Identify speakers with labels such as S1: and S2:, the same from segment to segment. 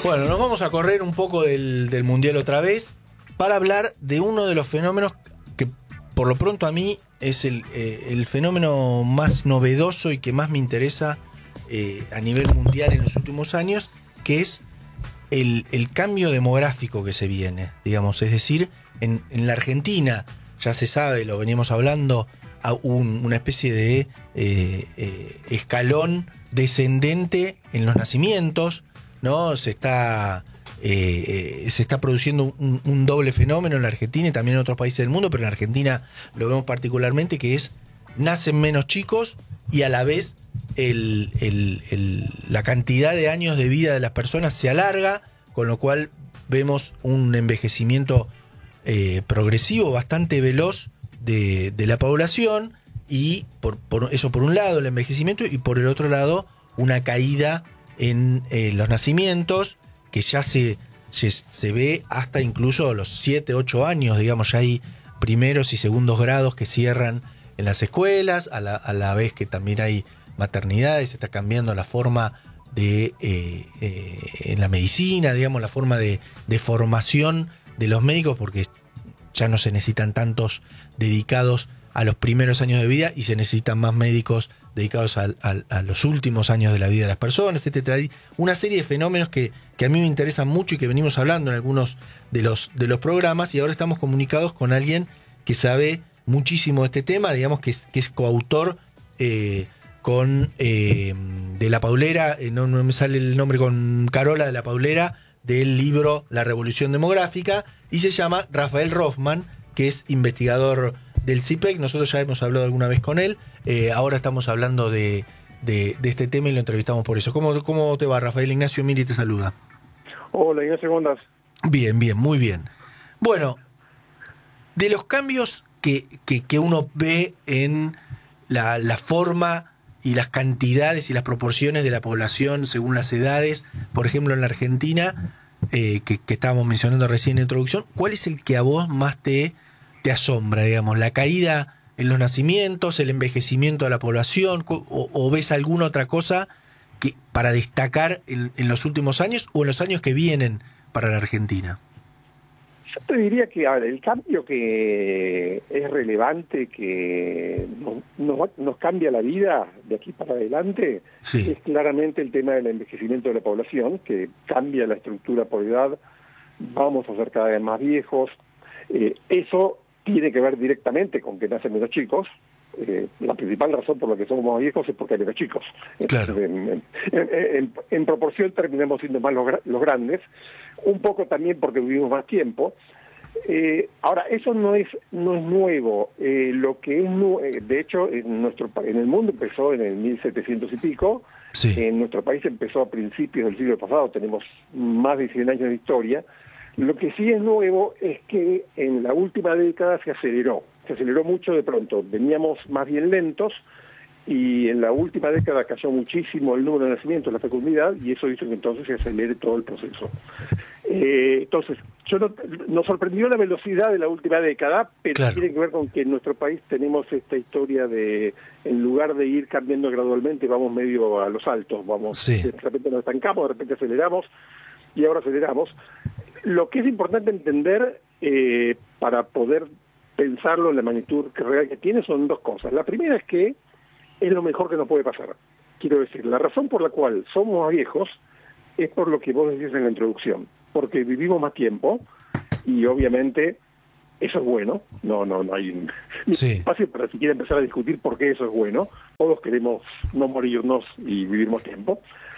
S1: Bueno, nos vamos a correr un poco del Mundial otra vez para hablar de uno de los fenómenos que por lo pronto a mí es el fenómeno más novedoso y que más me interesa a nivel mundial en los últimos años, que es el cambio demográfico que se viene, digamos. Es decir, en la Argentina, ya se sabe, lo veníamos hablando, a una especie de escalón descendente en los nacimientos, ¿no? Se está produciendo un doble fenómeno en la Argentina y también en otros países del mundo, pero en la Argentina lo vemos particularmente, que es nacen menos chicos y a la vez la cantidad de años de vida de las personas se alarga, con lo cual vemos un envejecimiento progresivo, bastante veloz de la población, y por eso por un lado el envejecimiento, y por el otro lado una caída en los nacimientos, que ya se ve hasta incluso los 7, 8 años, digamos. Ya hay primeros y segundos grados que cierran en las escuelas, a la vez que también hay maternidades. Se está cambiando la forma de en la medicina, digamos, la forma de formación de los médicos, porque ya no se necesitan tantos dedicados a los primeros años de vida y se necesitan más médicos dedicados a los últimos años de la vida de las personas, etc. Hay una serie de fenómenos que a mí me interesan mucho y que venimos hablando en algunos de los programas, y ahora estamos comunicados con alguien que sabe muchísimo de este tema, digamos, que es coautor con de la Paulera, no me sale el nombre, con Carola de la Paulera, del libro La Revolución Demográfica, y se llama Rafael Rothman, que es investigador del CIPEC. Nosotros ya hemos hablado alguna vez con él. Ahora estamos hablando de este tema y lo entrevistamos por eso. ¿Cómo te va, Rafael? Ignacio Miri te saluda.
S2: Hola, Ignacio, ¿cómo andás?
S1: Bien, muy bien. Bueno, de los cambios que uno ve en la forma y las cantidades y las proporciones de la población según las edades, por ejemplo en la Argentina, que estábamos mencionando recién en la introducción, ¿cuál es el que a vos más te asombra, digamos? ¿La caída en los nacimientos, el envejecimiento de la población, o ves alguna otra cosa que para destacar en los últimos años o en los años que vienen para la Argentina?
S2: Yo te diría que, a ver, el cambio que es relevante, que nos cambia la vida de aquí para adelante,
S1: sí,
S2: es claramente el tema del envejecimiento de la población, que cambia la estructura por edad. Vamos a ser cada vez más viejos. Eso tiene que ver directamente con que nacen menos chicos. La principal razón por la que somos más viejos es porque hay menos chicos.
S1: Claro.
S2: En proporción terminamos siendo más los grandes, un poco también porque vivimos más tiempo. Ahora, eso no es nuevo. Lo que es de hecho, en el mundo empezó en el 1700 y pico.
S1: Sí.
S2: En nuestro país empezó a principios del siglo pasado. Tenemos más de 100 años de historia. Lo que sí es nuevo es que en la última década se aceleró mucho de pronto. Veníamos más bien lentos, y en la última década cayó muchísimo el número de nacimientos, la fecundidad, y eso hizo que entonces se acelere todo el proceso. Entonces, nos sorprendió la velocidad de la última década, pero
S1: claro,
S2: tiene que ver con que en nuestro país tenemos esta historia de, en lugar de ir cambiando gradualmente, vamos medio a los altos,
S1: sí,
S2: de repente nos estancamos, de repente aceleramos, y ahora aceleramos. Lo que es importante entender para poder pensarlo en la magnitud real que tiene son dos cosas. La primera es que es lo mejor que nos puede pasar. Quiero decir, la razón por la cual somos más viejos es por lo que vos decís en la introducción, porque vivimos más tiempo y obviamente eso es bueno. No hay
S1: sí,
S2: espacio para siquiera empezar a discutir por qué eso es bueno. Todos queremos no morirnos y vivir más tiempo.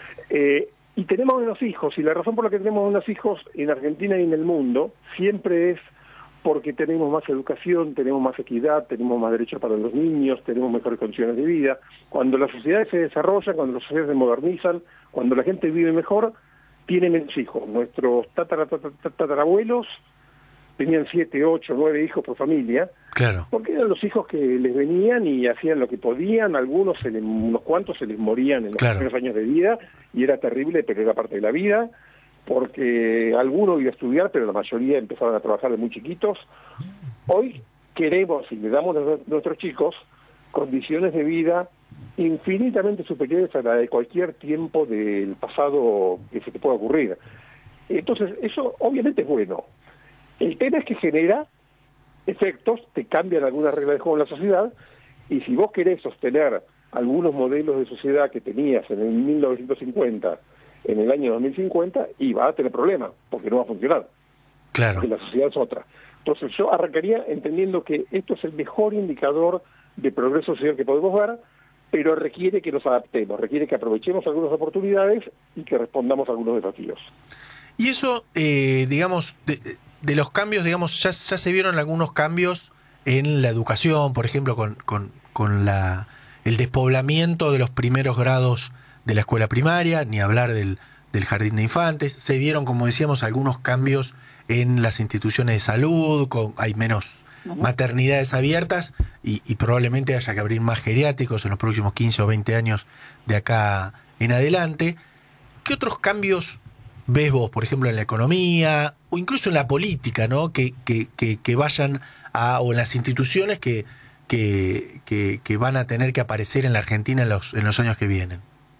S2: Y tenemos menos hijos, y la razón por la que tenemos menos hijos en Argentina y en el mundo siempre es porque tenemos más educación, tenemos más equidad, tenemos más derechos para los niños, tenemos mejores condiciones de vida. Cuando las sociedades se desarrollan, cuando las sociedades se modernizan, cuando la gente vive mejor, tiene menos hijos. Nuestros tatarabuelos tenían 7, 8, 9 hijos por familia,
S1: claro,
S2: porque eran los hijos que les venían y hacían lo que podían. Algunos, unos cuantos se les morían en los
S1: claro,
S2: primeros años de vida, y era terrible, pero era parte de la vida, porque alguno iba a estudiar, pero la mayoría empezaron a trabajar de muy chiquitos. Hoy queremos y le damos a nuestros chicos condiciones de vida infinitamente superiores a la de cualquier tiempo del pasado que se te pueda ocurrir. Entonces, eso obviamente es bueno. El tema es que genera efectos, te cambian algunas reglas de juego en la sociedad, y si vos querés sostener algunos modelos de sociedad que tenías en el 1950, en el año 2050, y vas a tener problemas, porque no va a funcionar.
S1: Claro.
S2: Porque la sociedad es otra. Entonces yo arrancaría entendiendo que esto es el mejor indicador de progreso social que podemos ver, pero requiere que nos adaptemos, requiere que aprovechemos algunas oportunidades y que respondamos a algunos desafíos.
S1: Y eso, digamos, de los cambios, digamos, ya se vieron algunos cambios en la educación, por ejemplo, con el despoblamiento de los primeros grados de la escuela primaria, ni hablar del jardín de infantes. Se vieron, como decíamos, algunos cambios en las instituciones de salud, hay menos maternidades abiertas y probablemente haya que abrir más geriátricos en los próximos 15 o 20 años de acá en adelante. ¿Qué otros cambios ves vos, por ejemplo, en la economía o incluso en la política, ¿no? que vayan o en las instituciones que van a tener que aparecer en la Argentina en los años que vienen?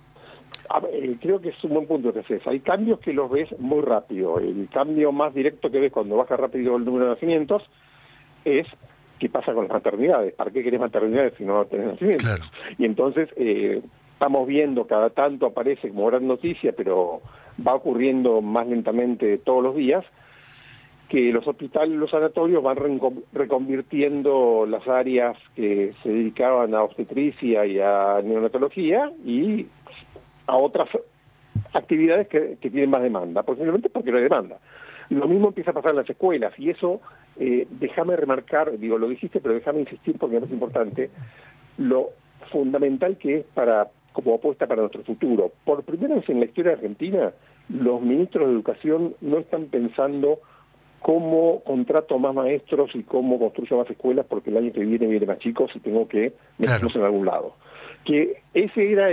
S2: Creo que es un buen punto que haces. Hay cambios que los ves muy rápido. El cambio más directo que ves cuando baja rápido el número de nacimientos es qué pasa con las maternidades. ¿Para qué querés maternidades si no tenés nacimientos? Claro. Y entonces estamos viendo, cada tanto aparece como gran noticia, pero va ocurriendo más lentamente todos los días, que los hospitales y los sanatorios van reconvirtiendo las áreas que se dedicaban a obstetricia y a neonatología y a otras actividades que tienen más demanda, posiblemente porque no hay demanda. Lo mismo empieza a pasar en las escuelas, y eso, déjame remarcar, digo, lo dijiste, pero déjame insistir porque es importante, lo fundamental que es como apuesta para nuestro futuro. Por primera vez en la historia argentina, los ministros de Educación no están pensando cómo contrato más maestros y cómo construyo más escuelas porque el año que viene más chicos y tengo que meterlos en algún lado. Que ese era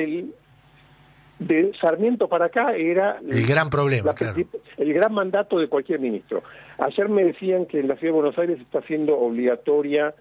S2: de Sarmiento para acá era el gran problema, el gran mandato de cualquier ministro. Ayer me decían que en la ciudad de Buenos Aires está siendo obligatoria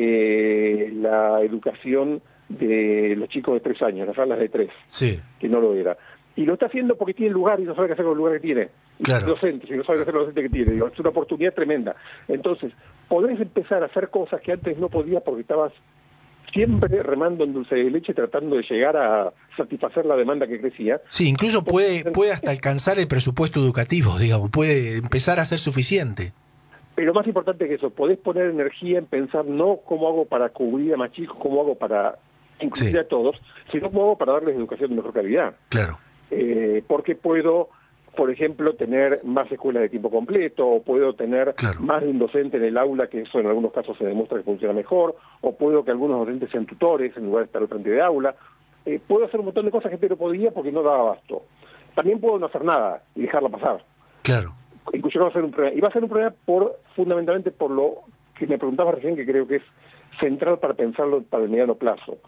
S2: la educación de los chicos de 3 años, las salas de 3, sí, que no lo era. Y lo está haciendo porque tiene lugar y no sabe qué hacer con el lugar que tiene. Claro. Docentes, y no sabe qué hacer con los docentes que tiene. Digo, es una oportunidad tremenda. Entonces, podés empezar a hacer cosas que antes no podías porque estabas siempre remando en dulce de leche tratando de llegar a satisfacer la demanda que crecía. Sí, incluso puede hasta alcanzar el presupuesto educativo, digamos, puede empezar a ser suficiente. Pero más importante que eso, podés poner energía en pensar no cómo hago para cubrir a más chicos, cómo hago para incluir a todos, sino cómo hago para darles educación de mejor calidad. Claro. Porque puedo, por ejemplo, tener más escuelas de tiempo completo, o puedo tener más de un docente en el aula, que eso en algunos casos se demuestra que funciona mejor, o puedo que algunos docentes sean tutores en lugar de estar al frente de aula. Puedo hacer un montón de cosas que antes no podía porque no daba abasto. También puedo no hacer nada y dejarla pasar. Claro. Incluso va a ser un problema. Y va a ser un problema fundamentalmente por lo que me preguntaba recién, que creo que es central para pensarlo para el mediano plazo.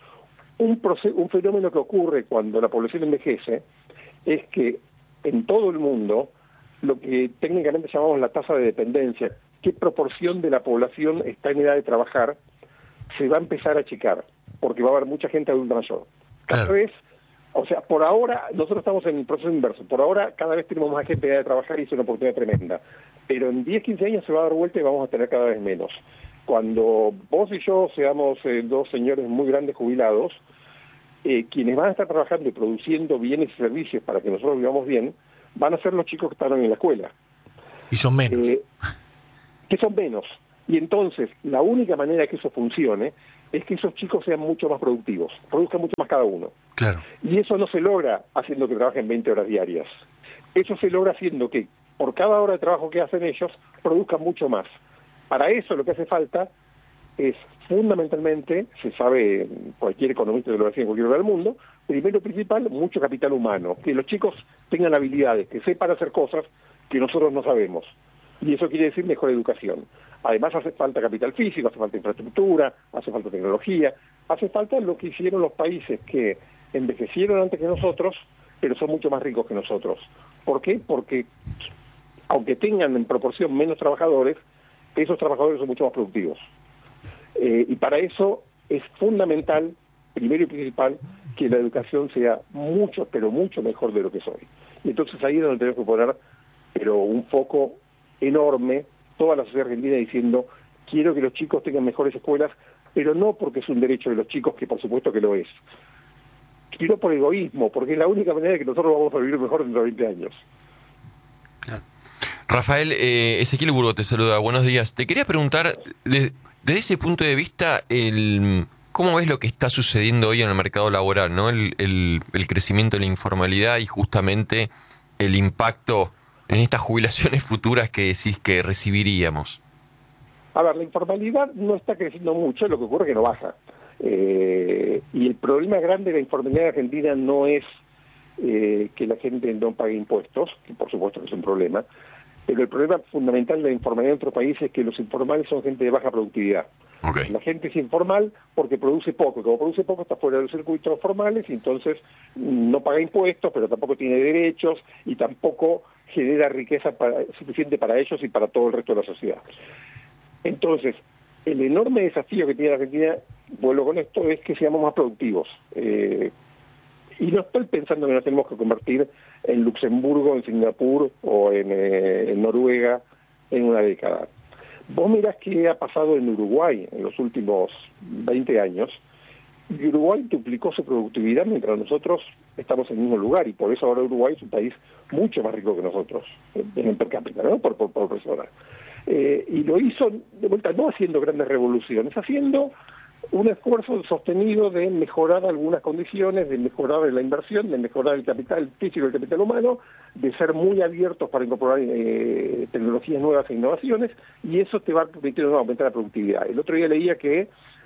S2: Un fenómeno que ocurre cuando la población envejece es que en todo el mundo, lo que técnicamente llamamos la tasa de dependencia, qué proporción de la población está en edad de trabajar, se va a empezar a achicar, porque va a haber mucha gente adulta mayor. Cada vez, o sea, por ahora, nosotros estamos en el proceso inverso, por ahora cada vez tenemos más gente en edad de trabajar y es una oportunidad tremenda, pero en 10, 15 años se va a dar vuelta y vamos a tener cada vez menos. Cuando vos y yo seamos dos señores muy grandes jubilados, quienes van a estar trabajando y produciendo bienes y servicios para que nosotros vivamos bien, van a ser los chicos que están en la escuela. Y son menos. Que son menos. Y entonces, la única manera que eso funcione es que esos chicos sean mucho más productivos, produzcan mucho más cada uno. Claro. Y eso no se logra haciendo que trabajen 20 horas diarias. Eso se logra haciendo que, por cada hora de trabajo que hacen ellos, produzcan mucho más. Para eso lo que hace falta es fundamentalmente, se sabe, cualquier economista que lo decía en cualquier lugar del mundo, primero y principal, mucho capital humano, que los chicos tengan habilidades, que sepan hacer cosas que nosotros no sabemos. Y eso quiere decir mejor educación. Además hace falta capital físico, hace falta infraestructura, hace falta tecnología, hace falta lo que hicieron los países que envejecieron antes que nosotros, pero son mucho más ricos que nosotros. ¿Por qué? Porque aunque tengan en proporción menos trabajadores, esos trabajadores son mucho más productivos. Y para eso es fundamental, primero y principal, que la educación sea mucho, pero mucho mejor de lo que es hoy. Y entonces ahí es donde tenemos que poner pero un foco enorme, toda la sociedad argentina diciendo, quiero que los chicos tengan mejores escuelas, pero no porque es un derecho de los chicos, que por supuesto que lo es. Quiero por egoísmo, porque es la única manera de que nosotros vamos a vivir mejor dentro de 20 años.
S3: Claro. Rafael, Ezequiel Burgo te saluda, buenos días. Te quería preguntar, desde ese punto de vista, ¿cómo ves lo que está sucediendo hoy en el mercado laboral, ¿no? El crecimiento de la informalidad y justamente el impacto en estas jubilaciones futuras que decís que recibiríamos.
S2: A ver, la informalidad no está creciendo mucho, lo que ocurre es que no baja. Y el problema grande de la informalidad argentina no es que la gente no pague impuestos, que por supuesto que es un problema, pero el problema fundamental de la informalidad en otros países es que los informales son gente de baja productividad.
S3: Okay.
S2: La gente es informal porque produce poco, y como produce poco está fuera de los circuitos formales y entonces no paga impuestos, pero tampoco tiene derechos y tampoco genera riqueza suficiente para ellos y para todo el resto de la sociedad. Entonces, el enorme desafío que tiene la Argentina, vuelvo con esto, es que seamos más productivos. Y no estoy pensando que nos tenemos que convertir en Luxemburgo, en Singapur o en Noruega en una década. Vos mirás qué ha pasado en Uruguay en los últimos 20 años. Y Uruguay duplicó su productividad mientras nosotros estamos en el mismo lugar, y por eso ahora Uruguay es un país mucho más rico que nosotros, en el per cápita, ¿no? por persona. Y lo hizo, de vuelta, no haciendo grandes revoluciones, haciendo un esfuerzo sostenido de mejorar algunas condiciones, de mejorar la inversión, de mejorar el capital físico y el capital humano, de ser muy abiertos para incorporar tecnologías nuevas e innovaciones, y eso te va a permitir aumentar la productividad. El otro día leía que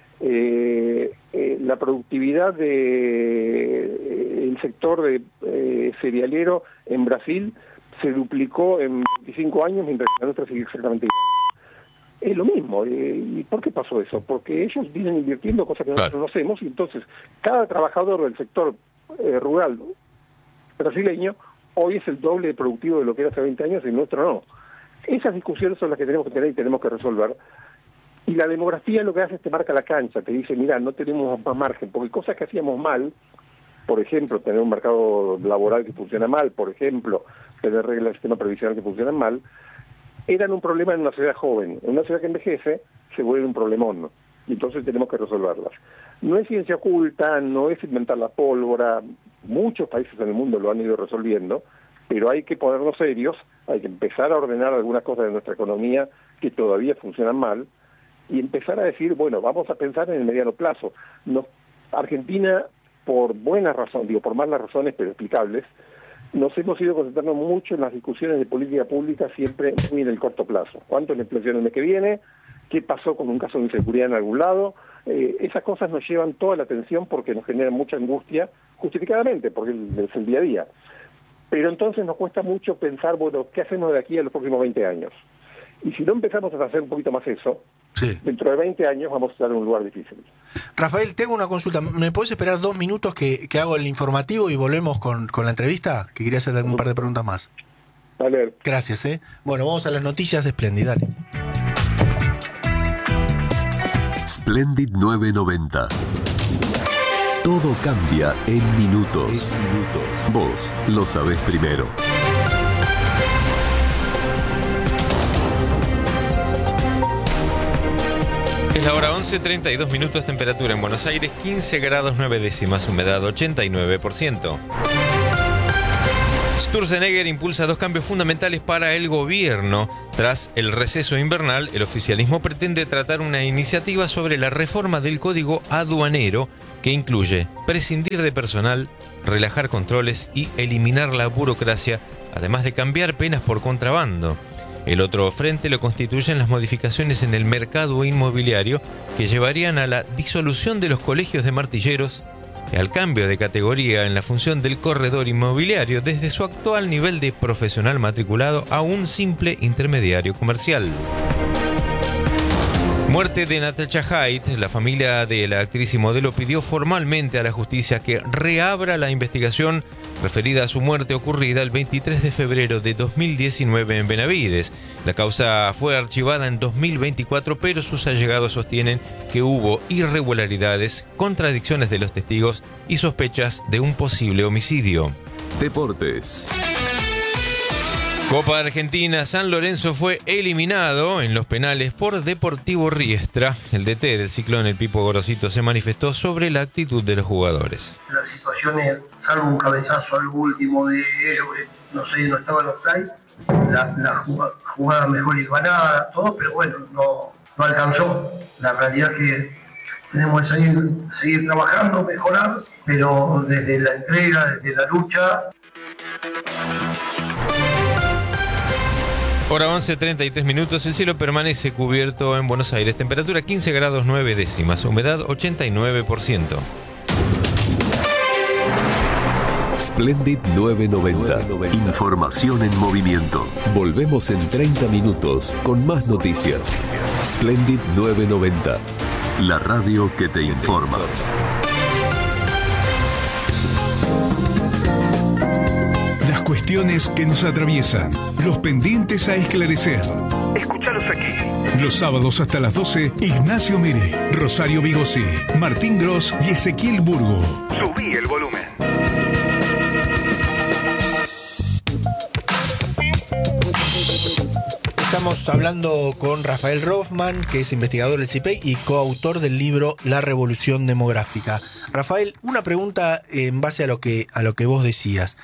S2: la productividad del sector cerealero en Brasil se duplicó en 25 años, mientras que la nuestra sigue exactamente igual. Es lo mismo. ¿Y por qué pasó eso? Porque ellos vienen invirtiendo cosas que nosotros no hacemos, y entonces cada trabajador del sector rural brasileño hoy es el doble de productivo de lo que era hace 20 años y el nuestro no. Esas discusiones son las que tenemos que tener y tenemos que resolver. Y la demografía lo que hace es te marca la cancha, te dice, mira, no tenemos más margen, porque cosas que hacíamos mal, por ejemplo, tener un mercado laboral que funciona mal, por ejemplo, tener reglas del sistema previsional que funcionan mal, eran un problema en una sociedad joven. En una sociedad que envejece se vuelve un problemón, y entonces tenemos que resolverlas. No es ciencia oculta, no es inventar la pólvora, muchos países en el mundo lo han ido resolviendo, pero hay que ponernos serios, hay que empezar a ordenar algunas cosas de nuestra economía que todavía funcionan mal, y empezar a decir, bueno, vamos a pensar en el mediano plazo. Argentina, por buenas razones, por malas razones, pero explicables, nos hemos ido concentrando mucho en las discusiones de política pública, siempre muy en el corto plazo. ¿Cuánto es la inflación el mes que viene? ¿Qué pasó con un caso de inseguridad en algún lado? Esas cosas nos llevan toda la atención porque nos generan mucha angustia, justificadamente, porque es el día a día. Pero entonces nos cuesta mucho pensar, bueno, ¿qué hacemos de aquí a los próximos 20 años? Y si no empezamos a hacer un poquito más eso, sí, dentro de 20 años vamos a estar en un lugar difícil.
S1: Rafael, tengo una consulta. ¿Me podés esperar 2 minutos que hago el informativo y volvemos con la entrevista? Que quería hacerte un par de preguntas más.
S2: Dale.
S1: Gracias, Bueno, vamos a las noticias de Splendid, dale.
S4: Splendid 990. Todo cambia en minutos. Vos lo sabés primero.
S5: Es la hora 11:32 minutos, temperatura en Buenos Aires 15 grados 9 décimas, humedad 89%. Sturzenegger impulsa 2 cambios fundamentales para el gobierno. Tras el receso invernal, el oficialismo pretende tratar una iniciativa sobre la reforma del Código Aduanero que incluye prescindir de personal, relajar controles y eliminar la burocracia, además de cambiar penas por contrabando. El otro frente lo constituyen las modificaciones en el mercado inmobiliario que llevarían a la disolución de los colegios de martilleros y al cambio de categoría en la función del corredor inmobiliario desde su actual nivel de profesional matriculado a un simple intermediario comercial. Muerte de Natasha Haidt. La familia de la actriz y modelo pidió formalmente a la justicia que reabra la investigación referida a su muerte ocurrida el 23 de febrero de 2019 en Benavides. La causa fue archivada en 2024, pero sus allegados sostienen que hubo irregularidades, contradicciones de los testigos y sospechas de un posible homicidio.
S4: Deportes.
S5: Copa Argentina, San Lorenzo fue eliminado en los penales por Deportivo Riestra. El DT del Ciclón, el Pipo Gorosito, se manifestó sobre la actitud de los jugadores.
S6: Las situaciones, salvo un cabezazo al último de ellos, no sé, no estaba en offside, la jugada mejor hilvanada, todo, pero bueno, no alcanzó. La realidad es que tenemos que seguir trabajando, mejorar, pero desde la entrega, desde la lucha.
S5: Hora 11:33 minutos, el cielo permanece cubierto en Buenos Aires, temperatura 15 grados 9 décimas, humedad 89%.
S4: Splendid 990. Información en movimiento. Volvemos en 30 minutos con más noticias. Splendid 990. La radio que te informa.
S7: Las cuestiones que nos atraviesan, los pendientes a esclarecer.
S8: Escúchalos aquí.
S7: Los sábados hasta las 12, Ignacio Mere, Rosario Vigosí, Martín Gross y Ezequiel Burgo.
S8: Subí el volumen.
S1: Estamos hablando con Rafael Rothman, que es investigador del CIPEI y coautor del libro La Revolución Demográfica. Rafael, una pregunta en base a lo que vos decías.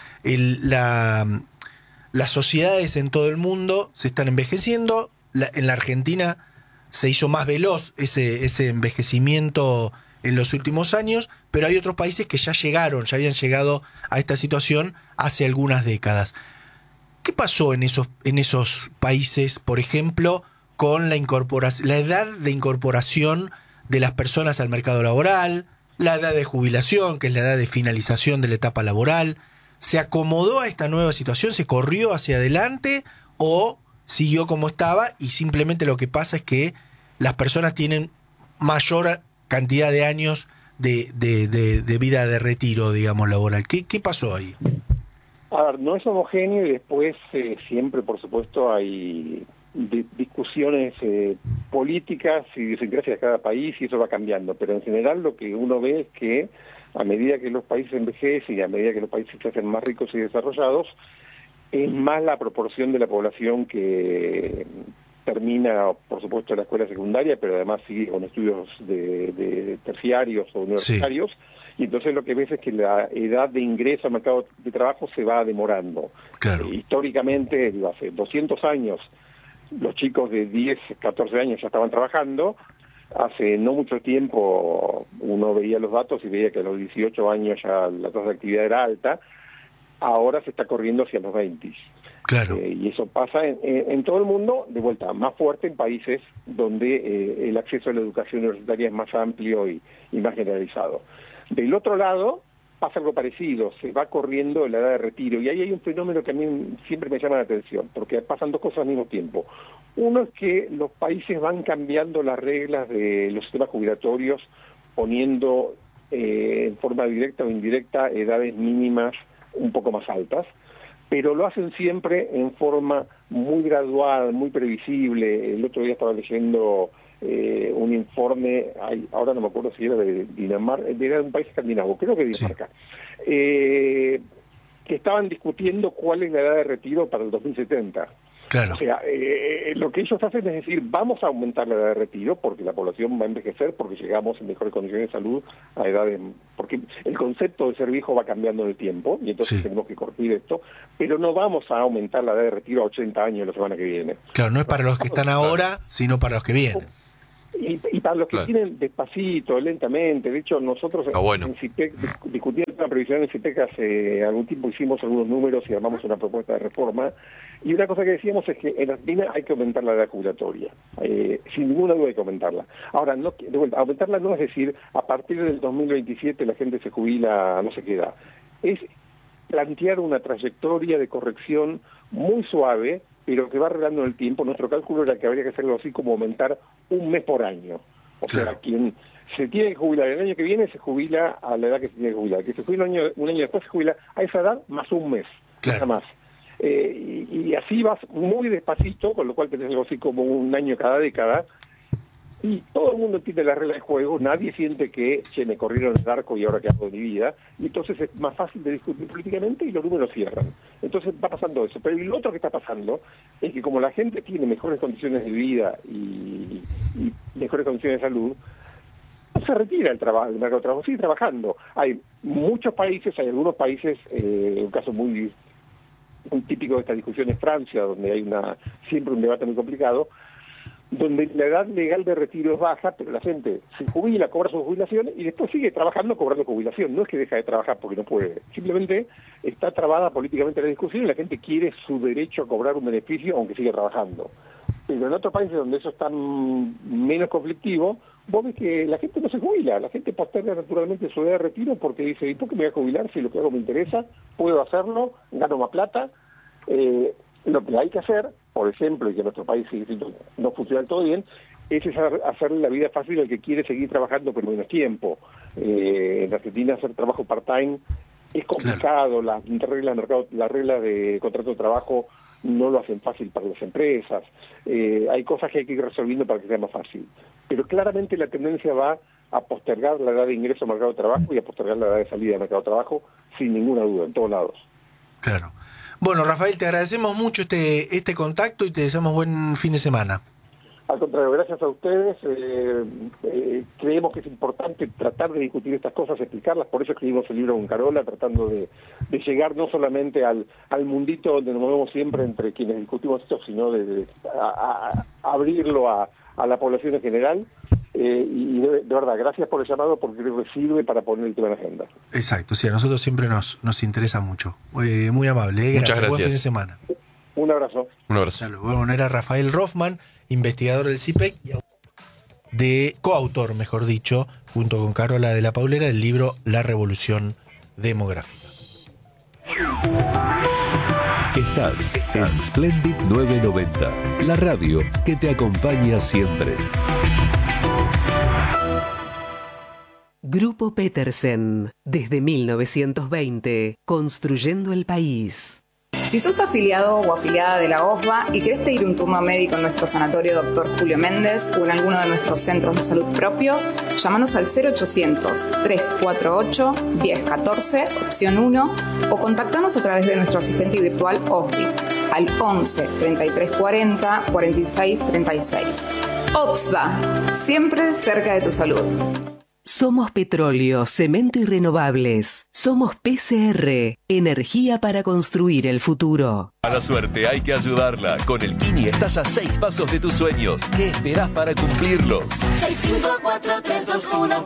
S1: Las sociedades en todo el mundo se están envejeciendo. En la Argentina se hizo más veloz ese envejecimiento en los últimos años, pero hay otros países que ya habían llegado a esta situación hace algunas décadas. ¿Qué pasó en esos países, por ejemplo, con la edad de incorporación de las personas al mercado laboral, la edad de jubilación, que es la edad de finalización de la etapa laboral? ¿Se acomodó a esta nueva situación? ¿Se corrió hacia adelante o siguió como estaba y simplemente lo que pasa es que las personas tienen mayor cantidad de años de vida de retiro, digamos, laboral? ¿Qué pasó ahí?
S2: A ver, no es homogéneo y después siempre, por supuesto, hay discusiones políticas y idiosincrasias de cada país y eso va cambiando, pero en general lo que uno ve es que a medida que los países envejecen y a medida que los países se hacen más ricos y desarrollados, es más la proporción de la población que termina, por supuesto, la escuela secundaria, pero además sigue con estudios de terciarios o universitarios. Sí. Y entonces lo que ves es que la edad de ingreso al mercado de trabajo se va demorando.
S1: Claro.
S2: Históricamente, hace 200 años, los chicos de 10, 14 años ya estaban trabajando. Hace no mucho tiempo uno veía los datos y veía que a los 18 años ya la tasa de actividad era alta. Ahora se está corriendo hacia los 20.
S1: Claro.
S2: Y eso pasa en todo el mundo, de vuelta, más fuerte en países donde el acceso a la educación universitaria es más amplio y más generalizado. Del otro lado, pasa algo parecido, se va corriendo la edad de retiro, y ahí hay un fenómeno que a mí siempre me llama la atención, porque pasan dos cosas al mismo tiempo. Uno es que los países van cambiando las reglas de los sistemas jubilatorios, poniendo en forma directa o indirecta edades mínimas un poco más altas, pero lo hacen siempre en forma muy gradual, muy previsible. El otro día estaba leyendo un informe, ahora no me acuerdo si era de Dinamarca, era de un país escandinavo, creo que Dinamarca, que estaban discutiendo cuál es la edad de retiro para el 2070.
S1: Claro.
S2: O sea, lo que ellos hacen es decir, vamos a aumentar la edad de retiro porque la población va a envejecer, porque llegamos en mejores condiciones de salud a edades, porque el concepto de ser viejo va cambiando en el tiempo y entonces tenemos que corregir esto, pero no vamos a aumentar la edad de retiro a 80 años la semana que viene.
S1: Claro, no es para los que están ahora, sino para los que vienen.
S2: Y para los que tienen despacito, lentamente. De hecho, nosotros en CIPEC, discutiendo la previsión en CIPEC hace algún tiempo, hicimos algunos números y armamos una propuesta de reforma. Y una cosa que decíamos es que en Argentina hay que aumentar la edad jubilatoria. Sin ninguna duda hay que aumentarla. Ahora, no, de vuelta, aumentarla no es decir, a partir del 2027 la gente se jubila a no sé qué edad. Es plantear una trayectoria de corrección muy suave, pero que va arreglando en el tiempo. Nuestro cálculo era que habría que hacerlo así como aumentar un mes por año. O sea, quien se tiene que jubilar el año que viene se jubila a la edad que se tiene que jubilar. Que se jubila un año después se jubila a esa edad más un mes, nada más. Y así vas muy despacito, con lo cual tenés algo así como un año cada década. y todo el mundo entiende las reglas de juego, nadie siente que, me corrieron el arco y ahora qué hago de mi vida, y entonces es más fácil de discutir políticamente y los números cierran. Entonces va pasando eso. Pero lo otro que está pasando es que como la gente tiene mejores condiciones de vida y mejores condiciones de salud, no se retira el mercado de trabajo, sigue trabajando. Hay muchos países, hay algunos países, un caso muy típico de esta discusión es Francia, donde hay siempre un debate muy complicado, donde la edad legal de retiro es baja, pero la gente se jubila, cobra su jubilación y después sigue trabajando cobrando jubilación. No es que deja de trabajar porque no puede, simplemente está trabada políticamente la discusión y la gente quiere su derecho a cobrar un beneficio aunque siga trabajando. Pero en otros países donde eso es tan menos conflictivo, vos ves que la gente no se jubila, la gente posterga naturalmente su edad de retiro porque dice, ¿y por qué me voy a jubilar si lo que hago me interesa? Puedo hacerlo, gano más plata. Lo que hay que hacer, por ejemplo, y que en nuestro país no funciona todo bien, es hacerle la vida fácil al que quiere seguir trabajando por menos tiempo. En Argentina hacer trabajo part-time es complicado, claro. Las reglas de contrato de trabajo no lo hacen fácil para las empresas. Hay cosas que hay que ir resolviendo para que sea más fácil. Pero claramente la tendencia va a postergar la edad de ingreso al mercado de trabajo y a postergar la edad de salida del mercado de trabajo, sin ninguna duda, en todos lados.
S1: Claro. Bueno, Rafael, te agradecemos mucho este contacto y te deseamos buen fin de semana.
S2: Al contrario, gracias a ustedes. Creemos que es importante tratar de discutir estas cosas, explicarlas, por eso escribimos el libro con Carola, tratando de llegar no solamente al mundito donde nos movemos siempre entre quienes discutimos esto, sino de abrirlo a la población en general. Y de verdad, gracias por el llamado, porque creo que sirve para poner el tema en la agenda.
S1: Exacto, sí, a nosotros siempre nos interesa mucho. Muy amable,
S3: Muchas gracias.
S1: Buen fin de semana.
S2: Un abrazo.
S3: Un abrazo.
S1: Bueno, era Rafael Rothman, investigador del CIPEC, coautor, mejor dicho, junto con Carola de la Paulera, del libro La Revolución Demográfica.
S4: Estás en Splendid 990, la radio que te acompaña siempre.
S9: Grupo Petersen, desde 1920, construyendo el país.
S10: Si sos afiliado o afiliada de la OSBA y querés pedir un turno médico en nuestro sanatorio Dr. Julio Méndez o en alguno de nuestros centros de salud propios, llámanos al 0800-348-1014, opción 1, o contactanos a través de nuestro asistente virtual OSBI al 11 33 40 46 36. OSBA, siempre cerca de tu salud.
S9: Somos petróleo, cemento y renovables. Somos PCR, energía para construir el futuro.
S4: A la suerte hay que ayudarla. Con el Kini estás a 6 pasos de tus sueños. ¿Qué esperás para cumplirlos?
S11: 654-321-6.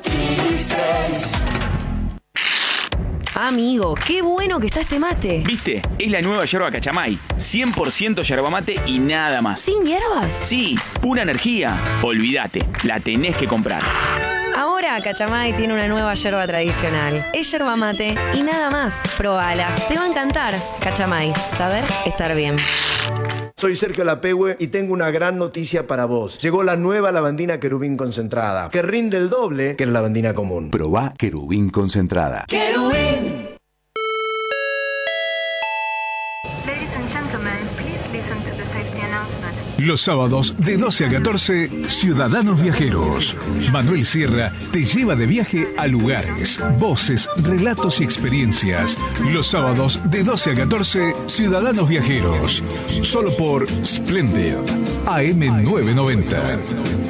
S12: Amigo, qué bueno que está este mate.
S13: ¿Viste? Es la nueva yerba Cachamay. 100% yerba mate y nada más.
S12: ¿Sin hierbas?
S13: Sí, pura energía. Olvídate, la tenés que comprar.
S12: Ahora Cachamay tiene una nueva yerba tradicional. Es yerba mate y nada más. Probala, te va a encantar. Cachamay, saber estar bien.
S14: Soy Sergio Lapehue y tengo una gran noticia para vos. Llegó la nueva lavandina Querubín concentrada, que rinde el doble que la lavandina común.
S15: Probá Querubín concentrada.
S11: ¡Querubín!
S7: Los sábados de 12 a 14, Ciudadanos Viajeros. Manuel Sierra te lleva de viaje a lugares, voces, relatos y experiencias. Los sábados de 12 a 14, Ciudadanos Viajeros. Solo por Splendid AM 990.